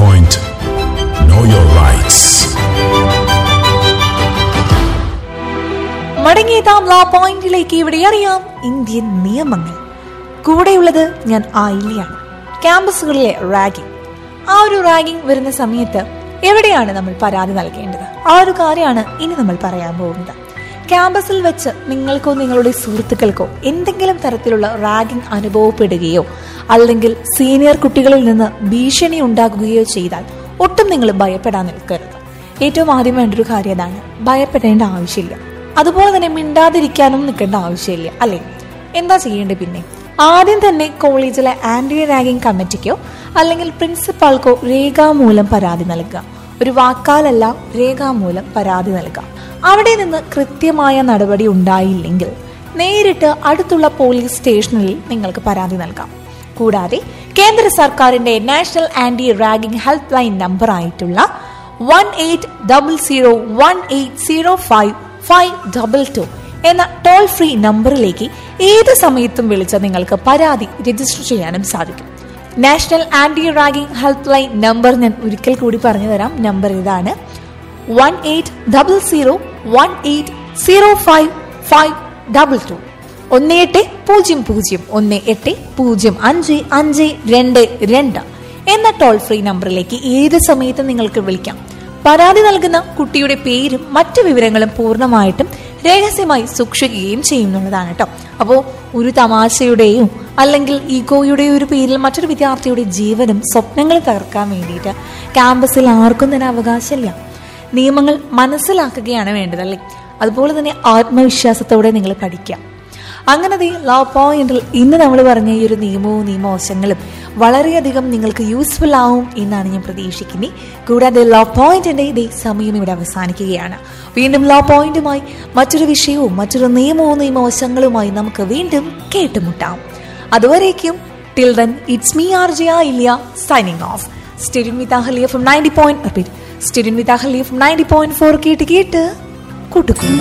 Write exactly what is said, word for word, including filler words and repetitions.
Point. Know your rights. മടങ്ങിയെത്താം ലാ പോയിന്റിലേക്ക്. ഇവിടെ അറിയാം ഇന്ത്യൻ നിയമങ്ങൾ. കൂടെയുള്ളത് ഞാൻ ആയില്യാണ്. ക്യാമ്പസുകളിലെ റാഗിംഗ്, ആ ഒരു റാഗിംഗ് വരുന്ന സമയത്ത് എവിടെയാണ് നമ്മൾ പരാതി നൽകേണ്ടത്? ആ ഒരു കാര്യമാണ് ഇനി നമ്മൾ പറയാൻ പോകുന്നത്. ക്യാമ്പസിൽ വെച്ച് നിങ്ങൾക്കോ നിങ്ങളുടെ സുഹൃത്തുക്കൾക്കോ എന്തെങ്കിലും തരത്തിലുള്ള റാഗിംഗ് അനുഭവപ്പെടുകയോ അല്ലെങ്കിൽ സീനിയർ കുട്ടികളിൽ നിന്ന് ഭീഷണി ഉണ്ടാകുകയോ ചെയ്താൽ ഒട്ടും നിങ്ങൾ ഭയപ്പെടാൻ നിൽക്കരുത്. ഏറ്റവും ആദ്യം വേണ്ടൊരു കാര്യം അതാണ്, ഭയപ്പെടേണ്ട ആവശ്യമില്ല. അതുപോലെ തന്നെ മിണ്ടാതിരിക്കാനും നിൽക്കേണ്ട ആവശ്യമില്ല, അല്ലേ? എന്താ ചെയ്യേണ്ടത് പിന്നെ? ആദ്യം തന്നെ കോളേജിലെ ആന്റി റാഗിംഗ് കമ്മിറ്റിക്കോ അല്ലെങ്കിൽ പ്രിൻസിപ്പാൾക്കോ രേഖാമൂലം പരാതി നൽകുക. ഒരു വാക്കാലല്ല, രേഖാമൂലം പരാതി നൽകുക. അവിടെ നിന്ന് കൃത്യമായ നടപടി ഉണ്ടായില്ലെങ്കിൽ നേരിട്ട് അടുത്തുള്ള പോലീസ് സ്റ്റേഷനിൽ നിങ്ങൾക്ക് പരാതി നൽകാം. കൂടാതെ കേന്ദ്ര സർക്കാരിന്റെ national anti ragging help line number ആയിട്ടുള്ള one eight double zero one eight zero five five double two എന്ന ടോൾ ഫ്രീ നമ്പറിലേക്ക് ഏത് സമയത്തും വിളിച്ച് നിങ്ങൾക്ക് പരാതി രജിസ്റ്റർ ചെയ്യാനും സാധിക്കും. National anti ragging help line number ഞാൻ ഒരിക്കൽ കൂടി പറഞ്ഞു തരാം. നമ്പർ ഇതാണ്: one eight double zero one eight zero five five double two. ഒന്ന് എട്ട് പൂജ്യം പൂജ്യം ഒന്ന് എട്ട് പൂജ്യം അഞ്ച് അഞ്ച് രണ്ട് രണ്ട് എന്ന ടോൾ ഫ്രീ നമ്പറിലേക്ക് ഏത് സമയത്തും നിങ്ങൾക്ക് വിളിക്കാം. പരാതി നൽകുന്ന കുട്ടിയുടെ പേരും മറ്റു വിവരങ്ങളും പൂർണ്ണമായിട്ടും രഹസ്യമായി സൂക്ഷിക്കുകയും ചെയ്യുന്നുള്ളതാണ് കേട്ടോ. അപ്പോൾ ഒരു തമാശയുടെയും അല്ലെങ്കിൽ ഈഗോയുടെയോ ഒരു പേരിൽ മറ്റൊരു വിദ്യാർത്ഥിയുടെ ജീവനും സ്വപ്നങ്ങളും തകർക്കാൻ വേണ്ടിയിട്ട് ക്യാമ്പസിൽ ആർക്കും തന്നെ അവകാശമില്ല. നിയമങ്ങൾ മനസ്സിലാക്കുകയാണ് വേണ്ടതല്ലേ? അതുപോലെ തന്നെ ആത്മവിശ്വാസത്തോടെ നിങ്ങൾ പഠിക്കാം. അങ്ങനത്തെ ലോ പോയിന്റിൽ ഇന്ന് നമ്മൾ പറഞ്ഞ ഈ ഒരു നിയമവും നിയമവശങ്ങളും വളരെയധികം നിങ്ങൾക്ക് യൂസ്ഫുൾ ആവും എന്നാണ് ഞാൻ പ്രതീക്ഷിക്കുന്നത്. കൂടാതെ ലോ പോയിന്റിന്റെ ഇതേ സമയം ഇവിടെ അവസാനിക്കുകയാണ്. വീണ്ടും ലോ പോയിന്റുമായി മറ്റൊരു വിഷയവും മറ്റൊരു നിയമവും നിയമവശങ്ങളുമായി നമുക്ക് വീണ്ടും കേട്ടുമുട്ടാം. അതുവരേക്കും till then it's me R J Ayilya signing off. Studio with Ahalya from ninety point repeat studio with Ahalya from ninety point four കേട്ട് കേട്ട് കൂട്ടുകൂടും.